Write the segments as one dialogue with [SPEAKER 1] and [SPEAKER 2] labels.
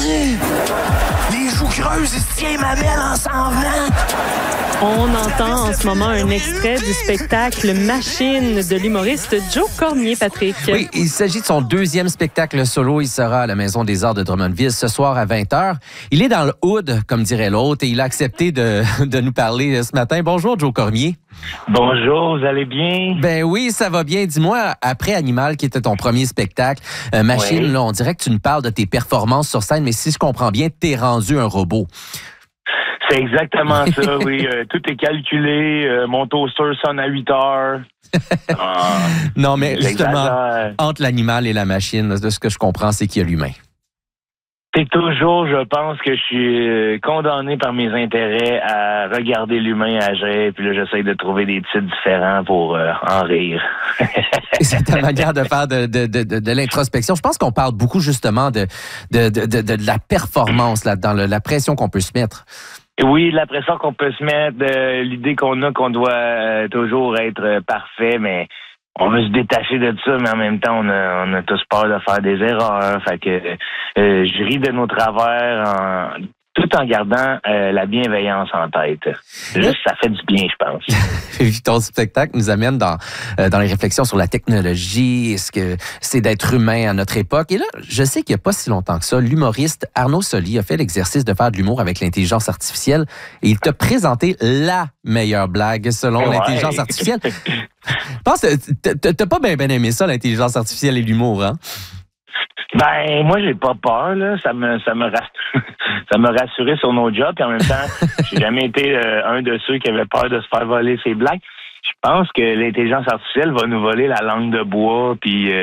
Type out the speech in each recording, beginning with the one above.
[SPEAKER 1] Les joues creuses, il se tient ma belle en s'en venant.
[SPEAKER 2] On entend en ce moment un extrait du spectacle Machine de l'humoriste Joe Cormier, Patrick.
[SPEAKER 3] Oui, il s'agit de son deuxième spectacle solo. Il sera à la Maison des Arts de Drummondville ce soir à 20h. Il est dans le hood, comme dirait l'autre, et il a accepté de nous parler ce matin. Bonjour, Joe Cormier.
[SPEAKER 4] Bonjour, vous allez bien?
[SPEAKER 3] Ben oui, ça va bien. Dis-moi, après Animal, qui était ton premier spectacle, Machine,
[SPEAKER 4] Oui.
[SPEAKER 3] là, on dirait que tu nous parles de tes performances sur scène, mais si je comprends bien, t'es rendu un robot.
[SPEAKER 4] C'est exactement ça, oui. Tout est calculé. Mon toaster sonne à 8 heures.
[SPEAKER 3] Non, mais justement,
[SPEAKER 4] J'exagère.
[SPEAKER 3] entre l'animal et la machine, de ce que je comprends, c'est qu'il y a l'humain.
[SPEAKER 4] C'est toujours, je pense que je suis condamné par mes intérêts à regarder l'humain agir, puis là, j'essaie de trouver des titres différents pour en rire.
[SPEAKER 3] C'est ta manière de faire de l'introspection. Je pense qu'on parle beaucoup justement de la performance, là, dans la pression qu'on peut se mettre.
[SPEAKER 4] Oui, la pression qu'on peut se mettre, l'idée qu'on a qu'on doit toujours être parfait, mais on veut se détacher de ça, mais en même temps, on a tous peur de faire des erreurs. Fait que je ris de nos travers tout en gardant la bienveillance en tête. Juste, ça fait du bien, je pense.
[SPEAKER 3] Ton spectacle nous amène dans les réflexions sur la technologie, ce que c'est d'être humain à notre époque. Et là, je sais qu'il n'y a pas si longtemps que ça, l'humoriste Arnaud Soli a fait l'exercice de faire de l'humour avec l'intelligence artificielle et il t'a présenté la meilleure blague selon l'intelligence artificielle. Je pense que t'as pas bien aimé ça, l'intelligence artificielle et l'humour, hein?
[SPEAKER 4] Ben, moi, j'ai pas peur, là. Ça me rassurait sur nos jobs. Puis en même temps, j'ai jamais été un de ceux qui avait peur de se faire voler ses blagues. Je pense que l'intelligence artificielle va nous voler la langue de bois, puis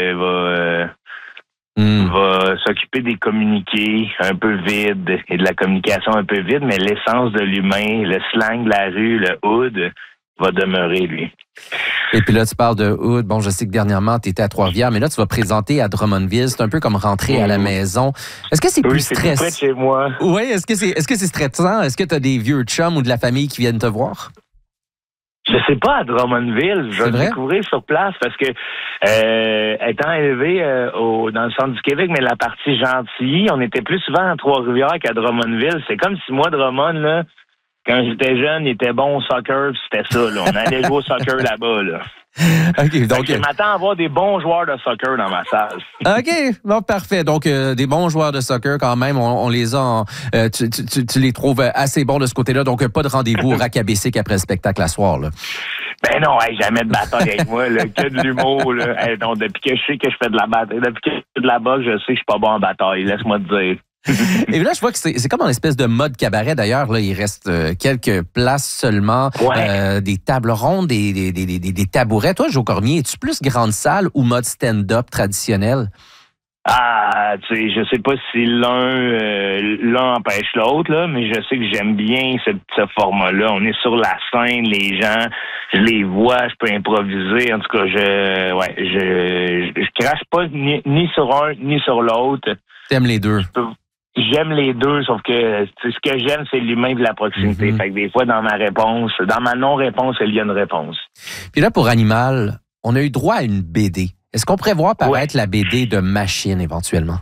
[SPEAKER 4] va s'occuper des communiqués un peu vides et de la communication un peu vide, mais l'essence de l'humain, le slang de la rue, le hood, va demeurer, lui.
[SPEAKER 3] Et puis là, tu parles de hood. Bon, je sais que dernièrement, tu étais à Trois-Rivières, mais là, tu vas présenter à Drummondville. C'est un peu comme rentrer à la maison. Est-ce que c'est plus
[SPEAKER 4] c'est
[SPEAKER 3] stressant?
[SPEAKER 4] tout près de chez moi.
[SPEAKER 3] Oui, est-ce que c'est stressant? Est-ce que tu as des vieux chums ou de la famille qui viennent te voir?
[SPEAKER 4] Je sais pas, à Drummondville, je vais le
[SPEAKER 3] vrai?
[SPEAKER 4] découvrir sur place parce que étant élevé dans le centre du Québec, mais la partie gentille, on était plus souvent à Trois-Rivières qu'à Drummondville. C'est comme si moi, Drummond, là, quand j'étais jeune, il était bon au soccer, puis c'était ça, là. On allait jouer au soccer là-bas, là.
[SPEAKER 3] OK, donc...
[SPEAKER 4] Je m'attends à avoir des bons joueurs de soccer dans ma salle.
[SPEAKER 3] OK, bon, parfait. Donc, des bons joueurs de soccer quand même, on les a... tu les trouves assez bons de ce côté-là, donc pas de rendez-vous au racabessique après le spectacle à soir, là.
[SPEAKER 4] Ben non, jamais de bataille avec moi, là, que de l'humour, là. Hey, donc, depuis que je sais que je fais de la bataille, depuis que je fais de la boxe, je sais que je suis pas bon en bataille, laisse-moi te dire.
[SPEAKER 3] Et là, je vois que c'est comme en espèce de mode cabaret. D'ailleurs, là, il reste quelques places seulement, des tables rondes, des tabourets. Toi, Joe Cormier, es-tu plus grande salle ou mode stand-up traditionnel?
[SPEAKER 4] Ah, tu sais, je sais pas si l'un empêche l'autre, là, mais je sais que j'aime bien ce format-là. On est sur la scène, les gens, je les vois, je peux improviser. En tout cas, je crache pas ni sur un ni sur l'autre.
[SPEAKER 3] T'aimes les deux?
[SPEAKER 4] J'aime les deux, sauf que ce que j'aime, c'est l'humain de la proximité. Fait que des fois, dans ma non-réponse, il y a une réponse.
[SPEAKER 3] Puis là, pour Animal, on a eu droit à une BD. Est-ce qu'on prévoit apparaître la BD de Machine éventuellement?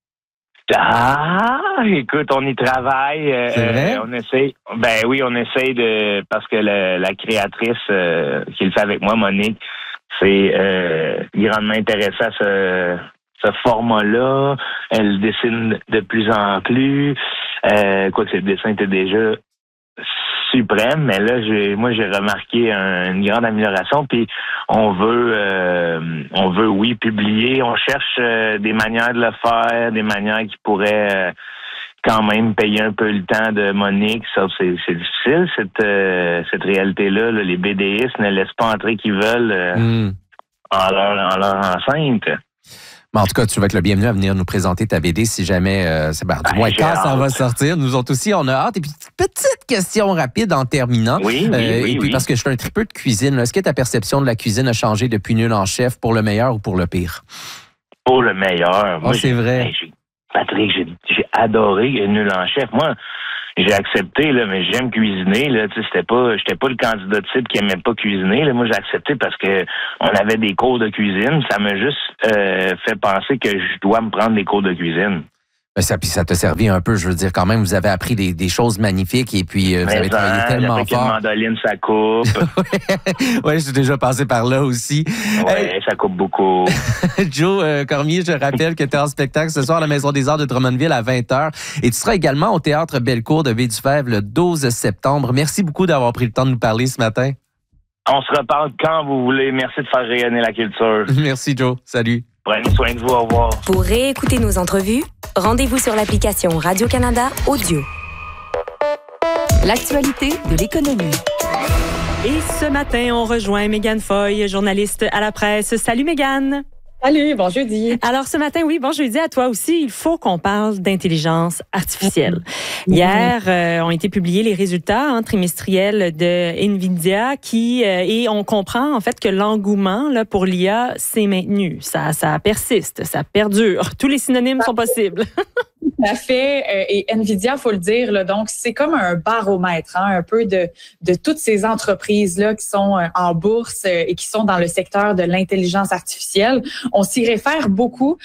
[SPEAKER 4] Ah, écoute, on y travaille.
[SPEAKER 3] C'est vrai?
[SPEAKER 4] On essaie. Ben oui, on essaie parce que la créatrice qui le fait avec moi, Monique, c'est grandement intéressée à ce format-là. Elle dessine de plus en plus. Quoique le dessin était déjà suprême, mais là, j'ai remarqué une grande amélioration. Puis on veut, oui, publier. On cherche des manières de le faire, des manières qui pourraient quand même payer un peu le temps de Monique. Ça, c'est difficile, cette réalité-là. Là. Les BDistes ne laissent pas entrer qui veulent en leur enceinte.
[SPEAKER 3] Mais en tout cas, tu vas être le bienvenu à venir nous présenter ta BD si jamais, du moins quand ça va sortir. Nous autres aussi, on a hâte. Et puis, petite question rapide en terminant.
[SPEAKER 4] Oui,
[SPEAKER 3] parce que je suis un tripeux de cuisine. Est-ce que ta perception de la cuisine a changé depuis Nul en chef, pour le meilleur ou pour le pire?
[SPEAKER 4] Pour le meilleur.
[SPEAKER 3] Moi, c'est vrai.
[SPEAKER 4] Patrick, j'ai adoré Nul en chef. Moi, j'ai accepté, là, mais j'aime cuisiner, là. Tu sais, j'étais pas le candidat type qui aimait pas cuisiner, là. Moi, j'ai accepté parce que on avait des cours de cuisine. Ça m'a juste fait penser que je dois me prendre des cours de cuisine.
[SPEAKER 3] Puis ça t'a servi un peu, je veux dire, quand même, vous avez appris des choses magnifiques et puis vous avez travaillé tellement fort.
[SPEAKER 4] Une mandoline, ça coupe.
[SPEAKER 3] Oui, je suis déjà passé par là aussi.
[SPEAKER 4] Oui, ça coupe beaucoup.
[SPEAKER 3] Joe Cormier, je rappelle que tu es en spectacle ce soir à la Maison des Arts de Drummondville à 20h et tu seras également au Théâtre Bellecour de Baie-du-Fèvre le 12 septembre. Merci beaucoup d'avoir pris le temps de nous parler ce matin.
[SPEAKER 4] On se reparle quand vous voulez. Merci de faire rayonner la culture.
[SPEAKER 3] Merci, Joe. Salut.
[SPEAKER 4] Prenez soin de vous. Au revoir.
[SPEAKER 5] Pour réécouter nos entrevues, rendez-vous sur l'application Radio-Canada Audio. L'actualité de l'économie.
[SPEAKER 2] Et ce matin, on rejoint Mégane Foy, journaliste à la presse. Salut Mégane.
[SPEAKER 6] Salut, bon jeudi.
[SPEAKER 2] Alors ce matin, oui, bon jeudi à toi aussi. Il faut qu'on parle d'intelligence artificielle. Hier, ont été publiés les résultats trimestriels de NVIDIA et on comprend en fait que l'engouement là pour l'IA s'est maintenu. Ça persiste, ça perdure. Tous les synonymes sont possibles.
[SPEAKER 6] Tout à fait. Et NVIDIA, faut le dire, là, donc c'est comme un baromètre, un peu de toutes ces entreprises-là qui sont en bourse et qui sont dans le secteur de l'intelligence artificielle. On s'y réfère beaucoup.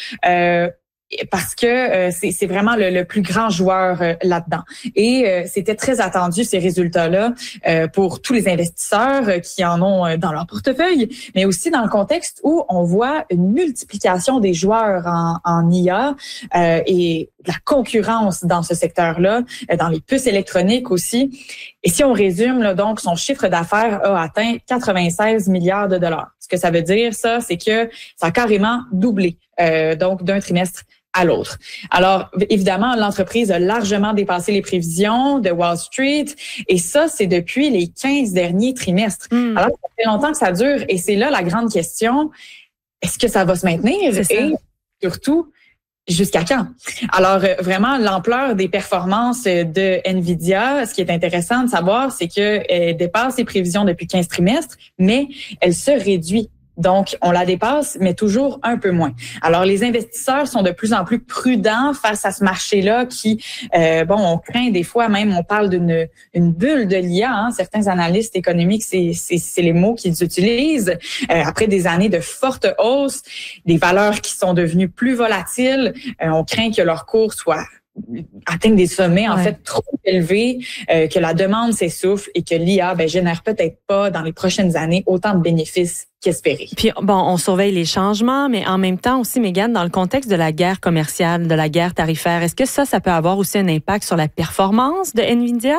[SPEAKER 6] Parce que c'est vraiment le plus grand joueur là-dedans. Et c'était très attendu, ces résultats-là, pour tous les investisseurs qui en ont dans leur portefeuille, mais aussi dans le contexte où on voit une multiplication des joueurs en IA et de la concurrence dans ce secteur-là, dans les puces électroniques aussi. Et si on résume, là, donc, son chiffre d'affaires a atteint 96 milliards de dollars. Ce que ça veut dire, ça, c'est que ça a carrément doublé, donc d'un trimestre à l'autre. Alors, évidemment, l'entreprise a largement dépassé les prévisions de Wall Street et ça, c'est depuis les 15 derniers trimestres. Alors, ça fait longtemps que ça dure et c'est là la grande question. Est-ce que ça va se maintenir? Et surtout, jusqu'à quand? Alors, vraiment, l'ampleur des performances de NVIDIA, ce qui est intéressant de savoir, c'est qu'elle dépasse les prévisions depuis 15 trimestres, mais elle se réduit. Donc, on la dépasse, mais toujours un peu moins. Alors, les investisseurs sont de plus en plus prudents face à ce marché-là qui, on craint des fois même, on parle d'une bulle de l'IA. Certains analystes économiques, c'est les mots qu'ils utilisent. Après des années de forte hausse, des valeurs qui sont devenues plus volatiles, on craint que leur cours soit atteignent des sommets en fait trop élevés, que la demande s'essouffle et que l'IA génère peut-être pas dans les prochaines années autant de bénéfices qu'espérés.
[SPEAKER 2] Puis on surveille les changements, mais en même temps aussi, Mégane, dans le contexte de la guerre commerciale, de la guerre tarifaire, est-ce que ça peut avoir aussi un impact sur la performance de NVIDIA?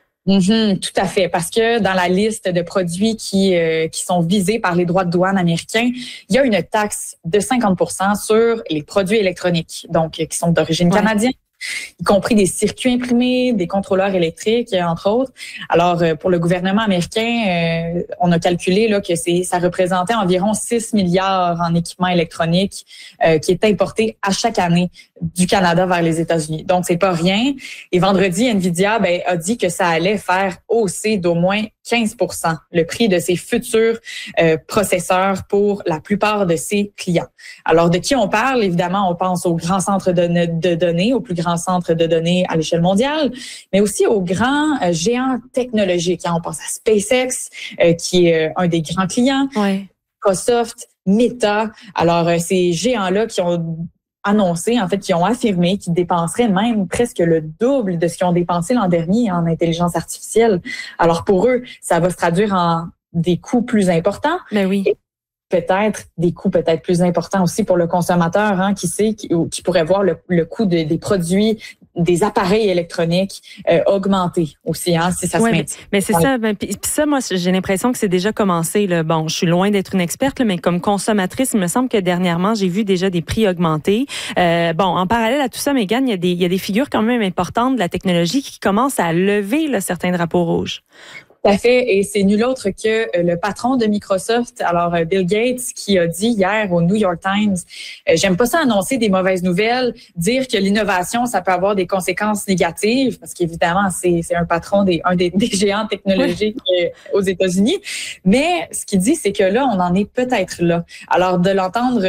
[SPEAKER 6] Tout à fait, parce que dans la liste de produits qui sont visés par les droits de douane américains, il y a une taxe de 50% sur les produits électroniques, donc qui sont d'origine canadienne, y compris des circuits imprimés, des contrôleurs électriques, entre autres. Alors, pour le gouvernement américain, on a calculé là que ça représentait environ 6 milliards en équipements électroniques qui est importé à chaque année du Canada vers les États-Unis. Donc, c'est pas rien. Et vendredi, NVIDIA a dit que ça allait faire hausser d'au moins 15% le prix de ses futurs processeurs pour la plupart de ses clients. Alors, de qui on parle? Évidemment, on pense aux grands centres de données, aux plus grands centres de données à l'échelle mondiale, mais aussi aux grands géants technologiques. On pense à SpaceX, qui est un des grands clients, Microsoft, Meta. Alors, ces géants-là qui ont annoncé, en fait, qui ont affirmé qu'ils dépenseraient même presque le double de ce qu'ils ont dépensé l'an dernier en intelligence artificielle. Alors, pour eux, ça va se traduire en des coûts plus importants.
[SPEAKER 2] Mais oui.
[SPEAKER 6] Et peut-être des coûts peut-être plus importants aussi pour le consommateur, qui sait, qui pourrait voir le coût des produits, des appareils électroniques augmenter aussi, si ça se maintient.
[SPEAKER 2] Mais c'est ça. Puis ça, moi, j'ai l'impression que c'est déjà commencé. Là. Bon, je suis loin d'être une experte, là, mais comme consommatrice, il me semble que dernièrement, j'ai vu déjà des prix augmenter. En parallèle à tout ça, Mégane, il y a des figures quand même importantes de la technologie qui commencent à lever là, certains drapeaux rouges.
[SPEAKER 6] Tout à fait, et c'est nul autre que le patron de Microsoft, alors Bill Gates, qui a dit hier au New York Times, j'aime pas ça annoncer des mauvaises nouvelles, dire que l'innovation, ça peut avoir des conséquences négatives, parce qu'évidemment, c'est un patron des géants technologiques aux États-Unis, mais ce qu'il dit, c'est que là, on en est peut-être là. Alors, de l'entendre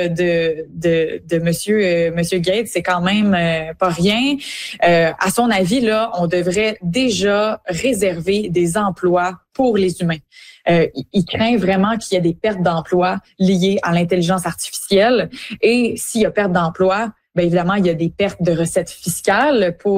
[SPEAKER 6] de monsieur Gates, c'est quand même pas rien. À son avis, là, on devrait déjà réserver des emplois pour les humains. Il craint vraiment qu'il y ait des pertes d'emplois liées à l'intelligence artificielle. Et s'il y a perte d'emplois, bien évidemment, il y a des pertes de recettes fiscales pour